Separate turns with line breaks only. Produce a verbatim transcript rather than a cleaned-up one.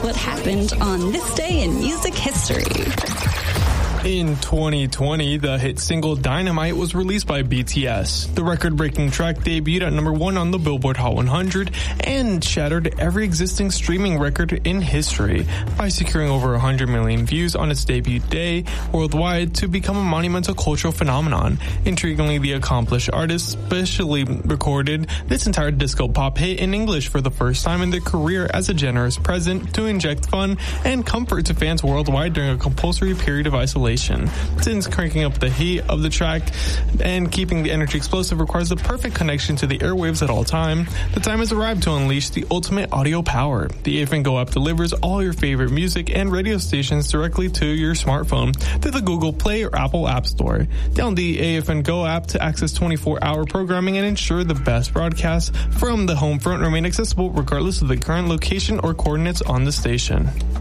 what happened on this day in music history.
In twenty twenty, the hit single Dynamite was released by B T S. The record-breaking track debuted at number one on the Billboard Hot one hundred and shattered every existing streaming record in history by securing over one hundred million views on its debut day worldwide to become a monumental cultural phenomenon. Intriguingly, the accomplished artist specially recorded this entire disco pop hit in English for the first time in their career as a generous present to inject fun and comfort to fans worldwide during a compulsory period of isolation. Since cranking up the heat of the track and keeping the energy explosive requires the perfect connection to the airwaves at all time, the time has arrived to unleash the ultimate audio power. The A F N Go app delivers all your favorite music and radio stations directly to your smartphone through the Google Play or Apple App Store. Download the A F N Go app to access twenty-four hour programming and ensure the best broadcasts from the home front remain accessible regardless of the current location or coordinates on the station.